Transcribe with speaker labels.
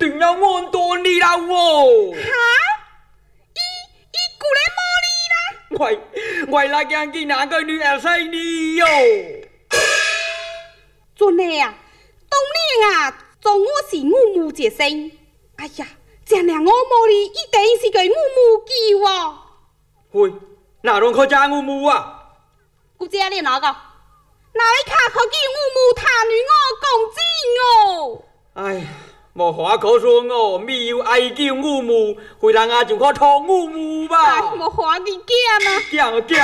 Speaker 1: 定要我多你啦哦！
Speaker 2: 哈？伊古来无你
Speaker 1: 啦？我来讲起哪个女儿生你哟？
Speaker 2: 准的啊，当年啊，从我是五母结生。哎呀，这两我无你，一定是个五母救我。
Speaker 1: 喂，哪拢可加五母啊？
Speaker 2: 姑姐你哪个？哪里卡可叫五母谈与我讲真哦？
Speaker 1: 哎，无话可说哦，没有爱叫五母，会让我就可讨五母吧？
Speaker 2: 哎，无话你讲啊！
Speaker 1: 讲。